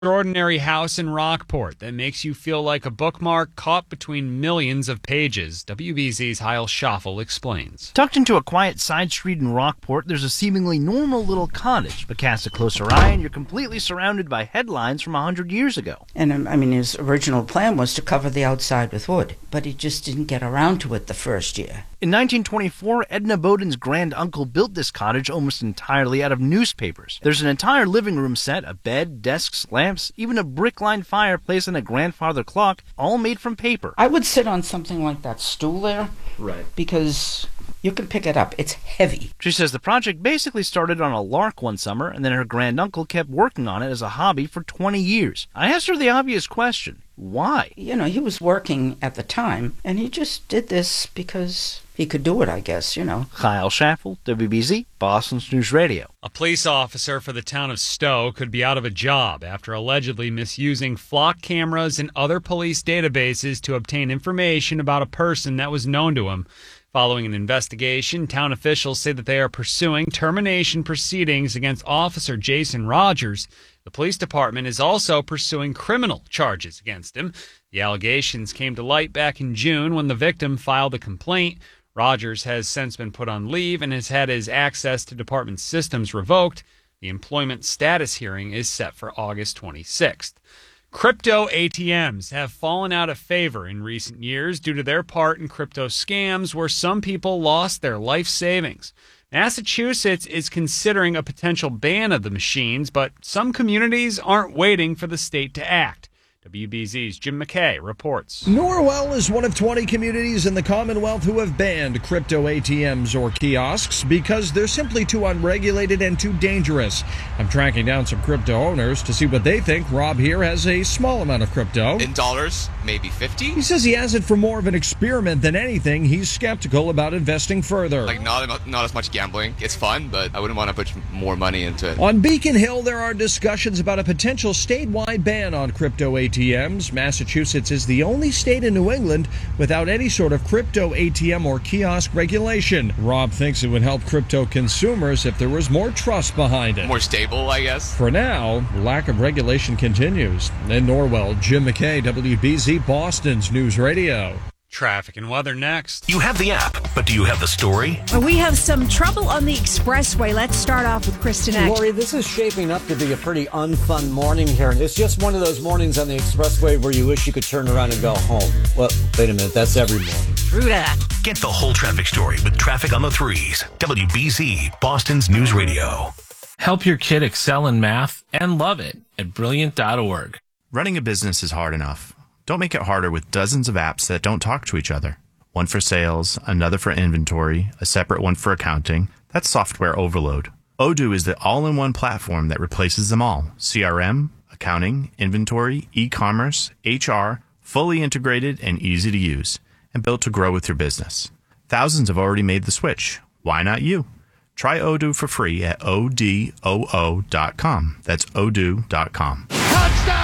Extraordinary house in Rockport that makes you feel like a bookmark caught between millions of pages. WBZ's Heil Schaffel explains. Tucked into a quiet side street in Rockport, there's a seemingly normal little cottage, but cast a closer eye and you're completely surrounded by headlines from 100 years ago. And his original plan was to cover the outside with wood, but he just didn't get around to it the first year. In 1924, Edna Bowden's granduncle built this cottage almost entirely out of newspapers. There's an entire living room set, a bed, desks, lamps, even a brick-lined fireplace and a grandfather clock, all made from paper. I would sit on something like that stool there. Right. Because you can pick it up. It's heavy. She says the project basically started on a lark one summer, and then her granduncle kept working on it as a hobby for 20 years. I asked her the obvious question. Why? He was working at the time, and he just did this because he could do it, I guess, Kyle Schaffel, WBZ, Boston's News Radio. A police officer for the town of Stowe could be out of a job after allegedly misusing flock cameras and other police databases to obtain information about a person that was known to him. Following an investigation, town officials say that they are pursuing termination proceedings against Officer Jason Rogers. The police department is also pursuing criminal charges against him. The allegations came to light back in June when the victim filed a complaint. Rogers has since been put on leave and has had his access to department systems revoked. The employment status hearing is set for August 26th. Crypto ATMs have fallen out of favor in recent years due to their part in crypto scams where some people lost their life savings. Massachusetts is considering a potential ban of the machines, but some communities aren't waiting for the state to act. WBZ's Jim McKay reports. Norwell is one of 20 communities in the Commonwealth who have banned crypto ATMs or kiosks because they're simply too unregulated and too dangerous. I'm tracking down some crypto owners to see what they think. Rob here has a small amount of crypto. In dollars, maybe 50. He says he has it for more of an experiment than anything. He's skeptical about investing further. Not as much gambling. It's fun, but I wouldn't want to put more money into it. On Beacon Hill, there are discussions about a potential statewide ban on crypto ATMs. Massachusetts is the only state in New England without any sort of crypto ATM or kiosk regulation. Rob thinks it would help crypto consumers if there was more trust behind it. More stable, I guess. For now, lack of regulation continues. In Norwell, Jim McKay, WBZ, Boston's News Radio. Traffic and weather next. You have the app, but do you have the story? We have some trouble on the expressway. Let's start off with Kristen Eck. Lori, this is shaping up to be a pretty unfun morning here. It's just one of those mornings on the expressway where you wish you could turn around and go home. Well, wait a minute. That's every morning. True that. Get the whole traffic story with Traffic on the Threes. WBZ, Boston's News Radio. Help your kid excel in math and love it at Brilliant.org. Running a business is hard enough. Don't make it harder with dozens of apps that don't talk to each other. One for sales, another for inventory, a separate one for accounting. That's software overload. Odoo is the all-in-one platform that replaces them all. CRM, accounting, inventory, e-commerce, HR, fully integrated and easy to use, and built to grow with your business. Thousands have already made the switch. Why not you? Try Odoo for free at odoo.com. That's odoo.com.